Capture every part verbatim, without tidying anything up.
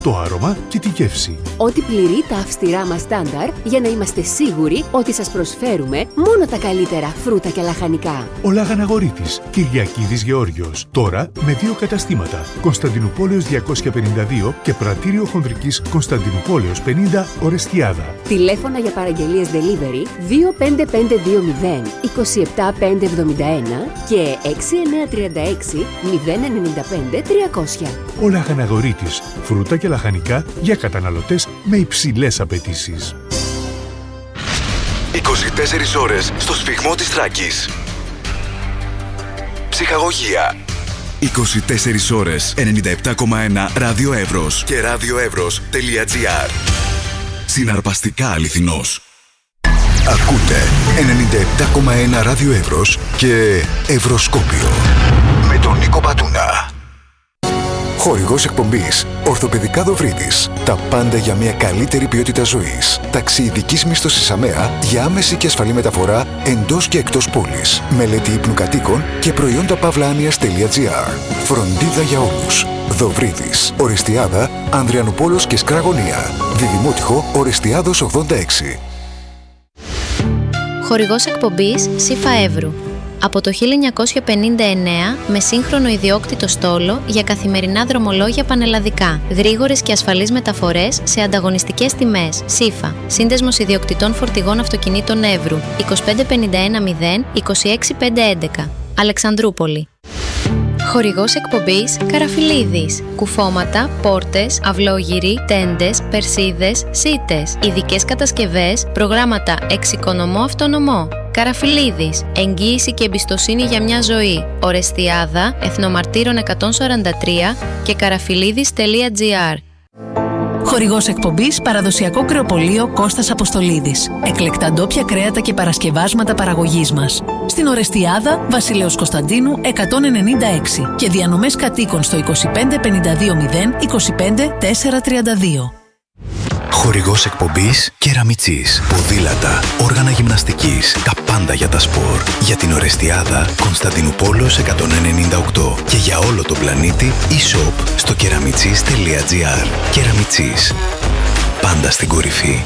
το άρωμα και τη γεύση. Ό,τι πληρεί τα αυστηρά μας στάνταρ για να είμαστε σίγουροι ότι σας προσφέρουμε μόνο τα καλύτερα φρούτα και λαχανικά. Ο Λαγαναγορίτης, Κυριακίδης Γεώργιος. Τώρα με δύο καταστήματα. Κωνσταντινούπολεως διακόσια πενήντα δύο και Πρατήριο Χονδρικής Κωνσταντινούπολεως πενήντα, Ορεστιάδα. Τηλέφωνα για παραγγελίες delivery δύο πέντε πέντε δύο μηδέν δύο επτά πέντε εβδομήντα ένα και έξι εννιά τρία έξι μηδέν εννιά πέντε τριακόσια. Ο Λαγαναγορίτης, φρούτα και λαχανικά για καταναλωτές με υψηλές απαιτήσεις. είκοσι τέσσερις ώρες στο σφιγμό της Θράκης. Ψυχαγωγία. είκοσι τέσσερις ώρες ενενήντα επτά κόμμα ένα Ράδιο Εύρος και radioevros.gr. Συναρπαστικά αληθινός. Ακούτε ενενήντα επτά κόμμα ένα Ράδιο Εύρος και Ευρωσκόπιο με τον Νίκο Πατούνα. Χορηγός εκπομπής Ορθοπαιδικά Δοβρίδης. Τα πάντα για μια καλύτερη ποιότητα ζωής. Ταξιειδικής μίσθωσης ΑΜΕΑ για άμεση και ασφαλή μεταφορά εντός και εκτός πόλης. Μελέτη ύπνου κατοίκων και προϊόντα παύλα-άνοιας.gr. Φροντίδα για όλους. Δοβρίδης. Ορεστιάδα, Ανδριανουπόλος και Σκραγωνία. Διδημότυχο Ορεστιάδος ογδόντα έξι. Χορηγός εκπομπής ΣΥΦΑ Εύρου. Από το χίλια εννιακόσια πενήντα εννέα με σύγχρονο ιδιόκτητο στόλο για καθημερινά δρομολόγια πανελλαδικά. Γρήγορες και ασφαλείς μεταφορές σε ανταγωνιστικές τιμές. ΣΥΦΑ. Σύνδεσμος ιδιοκτητών φορτηγών αυτοκινήτων Εύρου. είκοσι πέντε πενήντα ένα μηδέν είκοσι έξι πεντακόσια έντεκα. Αλεξανδρούπολη. Χορηγός εκπομπής Καραφιλίδης. Κουφώματα, πόρτες, αυλόγυροι, τέντες, περσίδες, σίτες. Ειδικές κατασκευές, προγράμματα εξοικονομώ αυτονομώ. Καραφιλίδης. Εγγύηση και εμπιστοσύνη για μια ζωή. Ορεστιάδα, Εθνομαρτύρων εκατόν σαράντα τρία και καραφιλίδης.gr. Χορηγός εκπομπής Παραδοσιακό Κρεοπωλείο Κώστας Αποστολίδης. Εκλεκτά ντόπια κρέατα και παρασκευάσματα παραγωγής μας. Στην Ορεστιάδα, Βασιλέως Κωνσταντίνου εκατόν ενενήντα έξι και διανομές κατοίκων στο είκοσι πέντε πενήντα δύο μηδέν είκοσι πέντε τετρακόσια τριάντα δύο. Χορηγός εκπομπής Κεραμιτσής. Ποδήλατα, όργανα γυμναστικής, τα πάντα για τα σπορ. Για την Ορεστιάδα, Κωνσταντινουπόλεως εκατόν ενενήντα οκτώ και για όλο τον πλανήτη e-shop στο κεραμιτσής.gr. Κεραμιτσής. Πάντα στην κορυφή.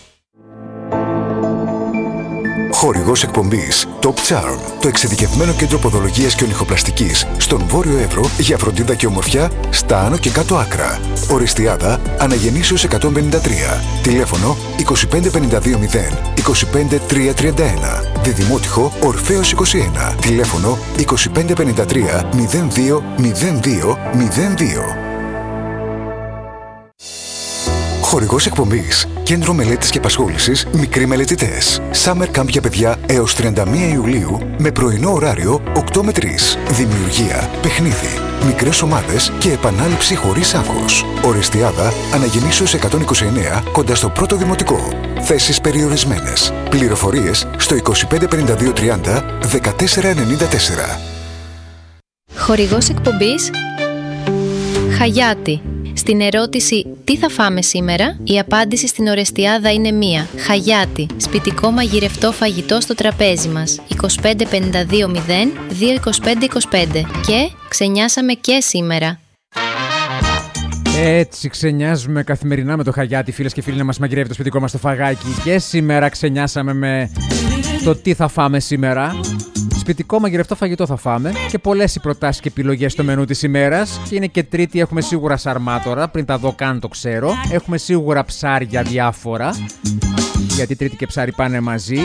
Χορηγός εκπομπής Top Charm, το εξειδικευμένο κέντρο ποδολογίας και ονυχοπλαστικής στον Βόρειο Εύρο για φροντίδα και ομορφιά στα άνω και κάτω άκρα. Ορεστιάδα, Αναγεννήσεως εκατόν πενήντα τρία. Τηλέφωνο είκοσι πέντε πενήντα δύο μηδέν είκοσι πέντε τριακόσια τριάντα ένα. Διδημότυχο Ορφέως είκοσι ένα. Τηλέφωνο είκοσι πέντε πενήντα τρία μηδέν δύο μηδέν δύο μηδέν δύο. Χορηγός εκπομπής Κέντρο Μελέτης και Απασχόλησης Μικροί Μελετητές. Summer Camp για παιδιά έως τριάντα μία Ιουλίου με πρωινό ωράριο οκτώ με τρεις. Δημιουργία, παιχνίδι, μικρές ομάδες και επανάληψη χωρίς άγχος. Ορεστιάδα, Αναγεννήσεως εκατόν είκοσι εννέα κοντά στο πρώτο δημοτικό. Θέσεις περιορισμένες. Πληροφορίες στο είκοσι πέντε πενήντα δύο τριάντα δεκατέσσερα ενενήντα τέσσερα. Χορηγός εκπομπής Χαγιάτι. Στην ερώτηση «Τι θα φάμε σήμερα?» η απάντηση στην Ορεστιάδα είναι μία. Χαγιάτι. Σπιτικό μαγειρευτό φαγητό στο τραπέζι μας. είκοσι πέντε πενήντα δύο μηδέν δύο είκοσι πέντε είκοσι πέντε. Και ξενιάσαμε και σήμερα. Έτσι ξενιάζουμε καθημερινά με το Χαγιάτι, φίλες και φίλοι, να μας μαγειρεύει το σπιτικό μας το φαγάκι. Και σήμερα ξενιάσαμε με το «Τι θα φάμε σήμερα?» Σπιτικό μαγειρευτό φαγητό θα φάμε και πολλές οι προτάσεις και επιλογές στο μενού της ημέρας. Και είναι και Τρίτη, έχουμε σίγουρα σαρμάτορα, πριν τα δω καν το ξέρω. Έχουμε σίγουρα ψάρια διάφορα, γιατί Τρίτη και ψάρι πάνε μαζί.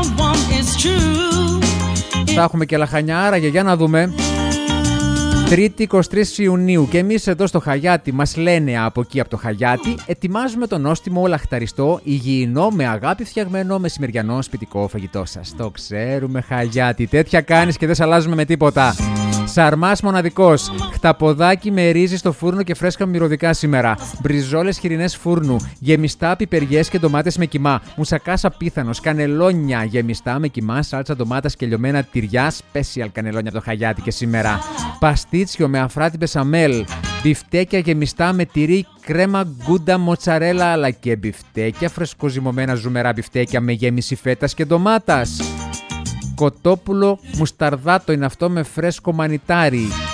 Θα έχουμε και λαχανιά, για να δούμε. Τρίτη εικοστή τρίτη Ιουνίου και εμείς εδώ στο Χαγιάτι, μας λένε από εκεί από το Χαγιάτι, ετοιμάζουμε το νόστιμο λαχταριστό, υγιεινό, με αγάπη φτιαγμένο μεσημεριανό σπιτικό φαγητό σας. Το ξέρουμε, Χαγιάτι, τέτοια κάνεις και δεν σ' αλλάζουμε με τίποτα. Σαρμάς μοναδικός, χταποδάκι με ρύζι στο φούρνο και φρέσκα μυρωδικά σήμερα. Μπριζόλες χοιρινές φούρνου, γεμιστά πιπεριές και ντομάτες με κιμά. Μουσακάς απίθανος, κανελόνια γεμιστά με κιμά, σάλτσα ντομάτας και λιωμένα τυριά. Special κανελόνια από το Χαγιάτι και σήμερα. Παστίτσιο με αφράτη μπεσαμέλ. Μπιφτέκια γεμιστά με τυρί, κρέμα, γκούντα, μοτσαρέλα, αλλά και μπιφτέκια φρεσκοζυμωμένα ζουμερά μπιφτέκια με γέμιση φέτας και ντομάτας. Κοτόπουλο μουσταρδάτο είναι αυτό με φρέσκο μανιτάρι.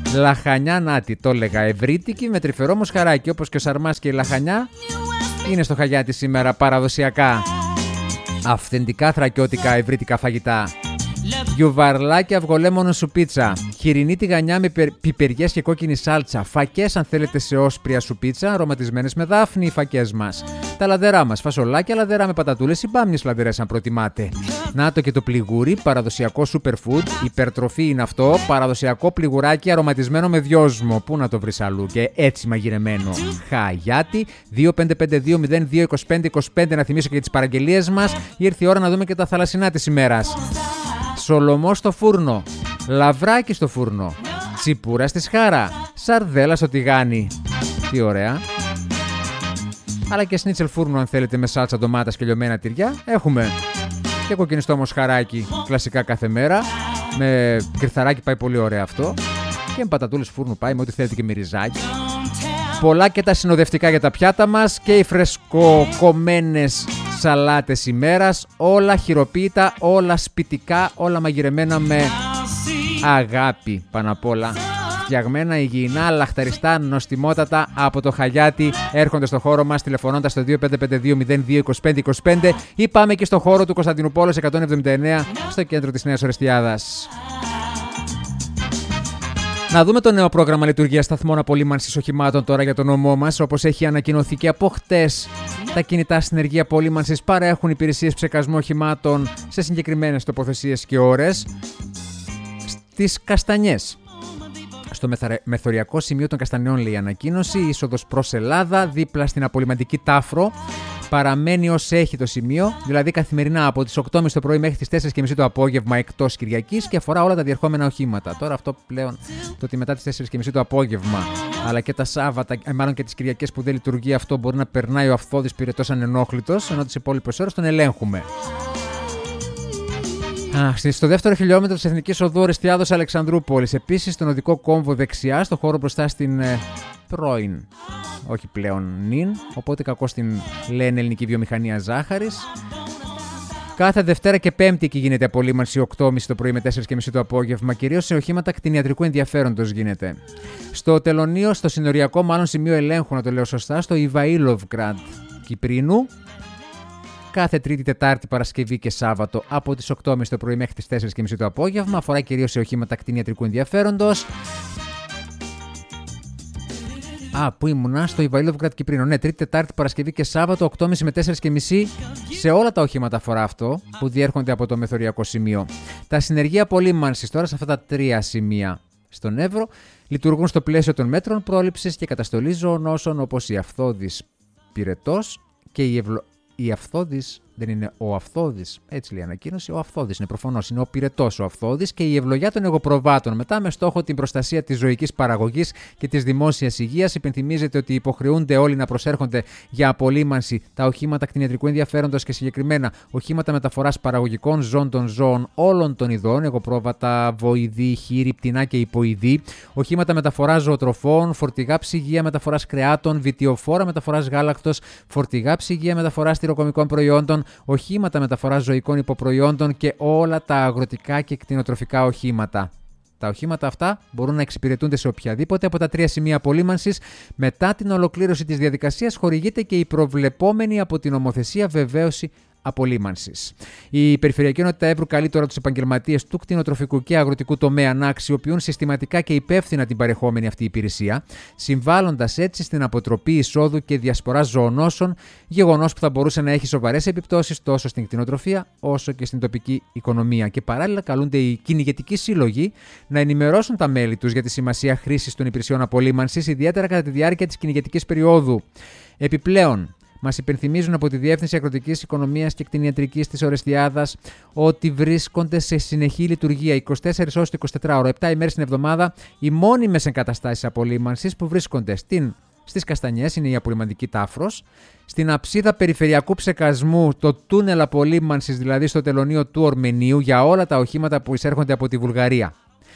Λαχανιά, νάτι, το έλεγα. Ευρύτικη με τρυφερό μοσχαράκι, όπως και ο σαρμάς και η λαχανιά είναι στο Χαγιάτι σήμερα παραδοσιακά. Αυθεντικά θρακιώτικα ευρύτικα φαγητά. Γιουβαρλάκια αυγολέμονο σου πίτσα. Χοιρινή τηγανιά με πιπεριές και κόκκινη σάλτσα. Φακές αν θέλετε σε όσπρια σου πίτσα, αρωματισμένες με δάφνη οι φακές μας. Τα λαδερά μας, φασολάκια λαδερά με πατατούλες ή μπάμιες λαδερές αν προτιμάτε. Να το και το πληγούρι, παραδοσιακό superfood, υπερτροφή είναι αυτό, παραδοσιακό πληγουράκι αρωματισμένο με δυόσμο. Πού να το βρεις αλλού και έτσι μαγειρεμένο. Χαγιάτι, δύο πέντε πέντε δύο μηδέν δύο είκοσι πέντε είκοσι πέντε, να θυμίσω και τις παραγγελίες μας. Ήρθε η ώρα να δούμε και τα θαλασσινά της ημέρας. Σολομό στο φούρνο, λαβράκι στο φούρνο, τσιπούρα στη σχάρα, σαρδέλα στο τηγάνι. Τι ωραία. Αλλά και σνίτσελ φούρνο αν θέλετε με σάλτσα ντομάτας και λιωμένα τυριά. Έχουμε και κοκκινιστό μοσχαράκι κλασικά κάθε μέρα. Με κρυθαράκι πάει πολύ ωραία αυτό. Και με πατατούλες φούρνου πάει με ό,τι θέλετε και με ριζάκι. Πολλά και τα συνοδευτικά για τα πιάτα μας και οι φρεσκοκομμένες σαλάτες ημέρας, όλα χειροποίητα, όλα σπιτικά, όλα μαγειρεμένα με αγάπη πάνω απ' όλα. Φτιαγμένα, υγιεινά, λαχταριστά, νοστιμότατα από το Χαγιάτι. Έρχονται στο χώρο μας τηλεφωνώντας στο δύο πέντε πέντε δύο μηδέν δύο είκοσι πέντε είκοσι πέντε ή πάμε και στο χώρο του Κωνσταντινούπολης εκατόν εβδομήντα εννέα στο κέντρο της Νέας Ορεστιάδας. Να δούμε το νέο πρόγραμμα λειτουργίας σταθμών απολύμανσης οχημάτων τώρα για τον νομό μας. Όπως έχει ανακοινωθεί και από χτες, τα κινητά συνεργεία απολύμανσης παρέχουν υπηρεσίες ψεκασμού οχημάτων σε συγκεκριμένες τοποθεσίες και ώρες στις Καστανιές. Στο μεθοριακό σημείο των Καστανιών, λέει η ανακοίνωση, η είσοδος προς Ελλάδα, δίπλα στην απολυμαντική Τάφρο, παραμένει ως έχει το σημείο, δηλαδή καθημερινά από τις οκτώ και μισή το πρωί μέχρι τις τέσσερις και μισή το απόγευμα εκτός Κυριακής και αφορά όλα τα διερχόμενα οχήματα. Τώρα αυτό πλέον, το ότι μετά τις τέσσερις και μισή το απόγευμα, αλλά και τα Σάββατα, μάλλον και τις Κυριακές που δεν λειτουργεί αυτό, μπορεί να περνάει ο αυθόδης πυρετός ανενόχλητος, ενώ τις υπόλοιπες ώρες τον ελέγχουμε. Α, στο δεύτερο χιλιόμετρο της Εθνικής Οδού Ορεστιάδος Αλεξανδρούπολης. Επίσης, στον οδικό κόμβο δεξιά, στο χώρο μπροστά στην ε, πρώην, όχι πλέον νυν, οπότε κακώς την λένε Ελληνική Βιομηχανία Ζάχαρης. Κάθε Δευτέρα και Πέμπτη εκεί γίνεται απολύμανση οκτώ και μισή το πρωί με τέσσερις και μισή το απόγευμα, κυρίως σε οχήματα κτηνιατρικού ενδιαφέροντος γίνεται. Στο τελωνίο, στο συνοριακό μάλλον σημείο ελέγχου, να το λέω σωστά, στο Ιβαήλοβγκραντ Κυπρίνου. Κάθε Τρίτη, Τετάρτη, Παρασκευή και Σάββατο από τις οκτώ και μισή το πρωί μέχρι τις τέσσερις και μισή το απόγευμα. Αφορά κυρίως σε οχήματα κτηνιατρικού ενδιαφέροντος. Α, πού ήμουνα, στο Ιβαήλοβγκραντ Κυπρίνο. Ναι, Τρίτη, Τετάρτη, Παρασκευή και Σάββατο, οκτώ και μισή με τέσσερις και μισή. Σε όλα τα οχήματα αφορά αυτό που διέρχονται από το μεθοριακό σημείο. Τα συνεργεία απολύμανσης τώρα σε αυτά τα τρία σημεία στον Εύρο λειτουργούν στο πλαίσιο των μέτρων πρόληψης και καταστολής ζωονόσων όπως η Αυθόδης πυρετός και η ευλο... Η Αυθόδης δεν είναι ο Αυθόδης, έτσι λέει η ανακοίνωση. Ο Αυθόδης είναι προφανώς, είναι ο πυρετός ο Αυθόδης και η ευλογιά των εγωπροβάτων. Μετά, με στόχο την προστασία της ζωικής παραγωγής και της δημόσιας υγείας, υπενθυμίζεται ότι υποχρεούνται όλοι να προσέρχονται για απολύμανση τα οχήματα κτηνιατρικού ενδιαφέροντος και συγκεκριμένα οχήματα μεταφοράς παραγωγικών ζώων των ζώων όλων των ειδών, εγωπρόβατα, βοηδή, χείρι, πτηνά και υποειδή, οχήματα μεταφοράς ζωοτροφών, φορτηγά ψυγεία μεταφοράς κρεάτων, βιτιοφόρα μεταφοράς γάλακτος, φορτηγά ψυγεία μεταφοράς τυροκομικών προϊόντων, οχήματα μεταφοράς ζωικών υποπροϊόντων και όλα τα αγροτικά και κτηνοτροφικά οχήματα. Τα οχήματα αυτά μπορούν να εξυπηρετούνται σε οποιαδήποτε από τα τρία σημεία απολύμανσης. Μετά την ολοκλήρωση της διαδικασίας χορηγείται και η προβλεπόμενη από την νομοθεσία βεβαίωση απολύμανσης. Η Περιφερειακή Ενότητα Εύρου καλεί τώρα τους επαγγελματίες του κτηνοτροφικού και αγροτικού τομέα να αξιοποιούν συστηματικά και υπεύθυνα την παρεχόμενη αυτή υπηρεσία, συμβάλλοντας έτσι στην αποτροπή εισόδου και διασποράς ζωονόσων, γεγονός που θα μπορούσε να έχει σοβαρές επιπτώσεις τόσο στην κτηνοτροφία όσο και στην τοπική οικονομία. Και παράλληλα καλούνται οι κυνηγετικοί σύλλογοι να ενημερώσουν τα μέλη τους για τη σημασία χρήσης των υπηρεσιών απολύμανσης, ιδιαίτερα κατά τη διάρκεια της κυνηγετικής περίοδου. Επιπλέον, μας υπενθυμίζουν από τη Διεύθυνση Αγροτικής Οικονομίας και Κτηνιατρικής της Ορεστιάδας ότι βρίσκονται σε συνεχή λειτουργία είκοσι τέσσερις ώρες το εικοσιτετράωρο, επτά ημέρες την εβδομάδα, οι μόνιμες εγκαταστάσεις απολύμανσης που βρίσκονται στην, στις Καστανιές, είναι η απολυμαντική Τάφρος, στην αψίδα περιφερειακού ψεκασμού, το τούνελ απολύμανσης, δηλαδή στο τελωνείο του Ορμενίου, για όλα τα οχήματα που εισέρχονται από τη Βουλγαρία.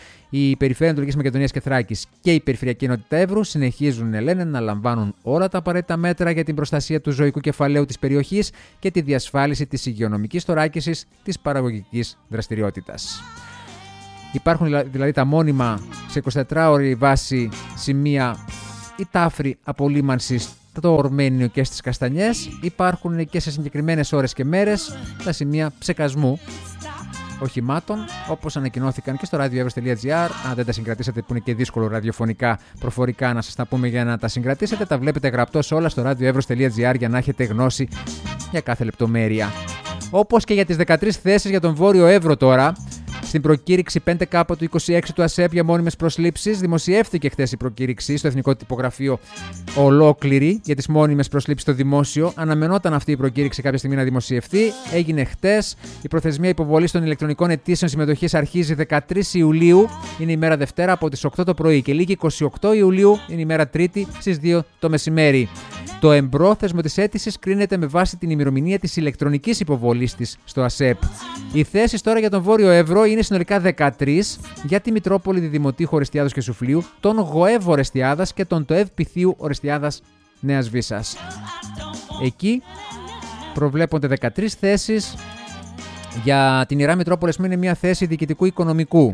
Η Περιφέρεια Ανατολικής Μακεδονίας και Θράκης και η Περιφερειακή Ενότητα Εύρου συνεχίζουν, λένε, να λαμβάνουν όλα τα απαραίτητα μέτρα για την προστασία του ζωικού κεφαλαίου της περιοχής και τη διασφάλιση της υγειονομικής θωράκισης της παραγωγικής δραστηριότητας. Υπάρχουν δηλαδή τα μόνιμα σε εικοσιτετράωρη βάση σημεία ή τάφρη απολύμανσης το Ορμένιο και στις Καστανιές. Υπάρχουν και σε συγκεκριμένες ώρες και μέρες τα σημεία ψεκασμού οχημάτων, όπως ανακοινώθηκαν και στο radioevros τελεία gr. Αν δεν τα συγκρατήσατε, που είναι και δύσκολο ραδιοφωνικά προφορικά να σας τα πούμε για να τα συγκρατήσετε, τα βλέπετε γραπτώς όλα στο radioevros τελεία gr για να έχετε γνώση για κάθε λεπτομέρεια. Όπως και για τις δεκατρείς θέσεις για τον Βόρειο Εύρο τώρα. Στην προκήρυξη πέντε K του είκοσι έξι του ΑΣΕΠ για μόνιμες προσλήψεις, δημοσιεύτηκε χθες η προκήρυξη στο Εθνικό Τυπογραφείο ολόκληρη για τις μόνιμες προσλήψεις στο δημόσιο. Αναμενόταν αυτή η προκήρυξη κάποια στιγμή να δημοσιευθεί. Έγινε χθες. Η προθεσμία υποβολής των ηλεκτρονικών αιτήσεων συμμετοχής αρχίζει δεκατρείς Ιουλίου, είναι η μέρα Δευτέρα, από τις οκτώ το πρωί, και λήγει είκοσι οκτώ Ιουλίου, είναι η μέρα Τρίτη, στις δύο το μεσημέρι. Το εμπρόθεσμο της αίτησης κρίνεται με βάση την ημερομηνία της ηλεκτρονικής υποβολής της στο ΑΣΕΠ. Οι θέσεις τώρα για τον Βόρειο Εύρο είναι συνολικά δεκατρείς για τη Μητρόπολη, Διδημοτήχου Ορεστιάδος και Σουφλίου, τον ΓΟΕΒ Ορεστιάδας και τον ΤΟΕΒ Πυθίου Ορεστιάδας Νέας Βίσσας. Εκεί προβλέπονται δεκατρείς θέσεις. Για την Ιερά Μητρόπολη είναι μια θέση διοικητικού οικονομικού.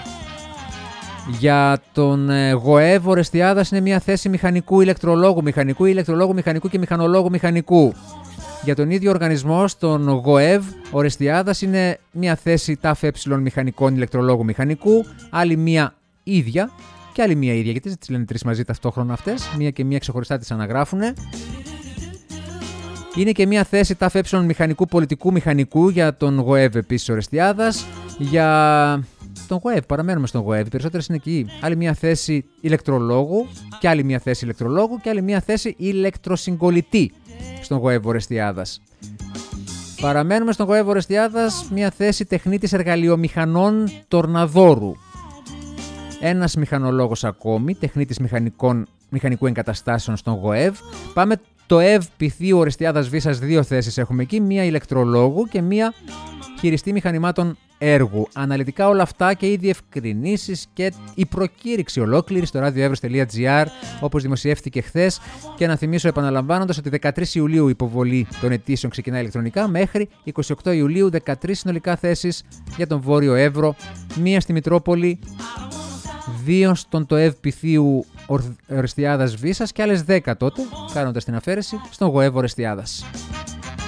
Για τον ΓΟΕΒ Ορεστιάδας είναι μια θέση μηχανικού ηλεκτρολόγου, μηχανικού ηλεκτρολόγου, μηχανικού και μηχανολόγου μηχανικού. Για τον ίδιο οργανισμό, στον ΓΟΕΒ Ορεστιάδας, είναι μια θέση ΤΑΦΕ μηχανικών ηλεκτρολόγου μηχανικού, άλλη μια ίδια και άλλη μια ίδια, γιατί δεν τις λένε τρεις μαζί ταυτόχρονα αυτές, μία και μία ξεχωριστά τις αναγράφουν. Είναι και μια θέση ΤΑΦΕ μηχανικού πολιτικού μηχανικού για τον ΓΟΕΒ επίσης Ορεστιάδας. Για τον ΓΟΕΒ, παραμένουμε στον ΓΟΕΒ, οι περισσότερες είναι εκεί. Άλλη μια θέση ηλεκτρολόγου και άλλη μια θέση ηλεκτρολόγου και άλλη μια θέση ηλεκτροσυγκολητή στον ΓΟΕΒ Ορεστιάδας. Παραμένουμε στον ΓΟΕΒ Ορεστιάδας, μια θέση τεχνίτης εργαλειομηχανών Τορναδόρου. Ένας μηχανολόγος ακόμη, τεχνίτης μηχανικών, μηχανικού εγκαταστάσεων στον ΓΟΕΒ. Πάμε το ΕΒ Πυθίου Ορεστιάδας Βίσσας, δύο θέσεις έχουμε εκεί, μία ηλεκτρολόγου και μία χειριστή μηχανημάτων έργου. Αναλυτικά όλα αυτά και οι διευκρινήσεις και η προκήρυξη ολόκληρη στο radioevros τελεία gr, όπως δημοσιεύτηκε χθες. Και να θυμίσω επαναλαμβάνοντας ότι δεκατρείς Ιουλίου η υποβολή των αιτήσεων ξεκινά ηλεκτρονικά, μέχρι είκοσι οκτώ Ιουλίου δεκατρείς συνολικά θέσεις για τον Βόρειο Εύρο, μία στη Μητρόπολη, δύο στον ΤΟΕΒ Πυθίου Ορεστιάδας Βίσσας και άλλες δέκα τότε, κάνοντας την αφαίρεση, στον ΓΟΕΒ Ορεστιάδας.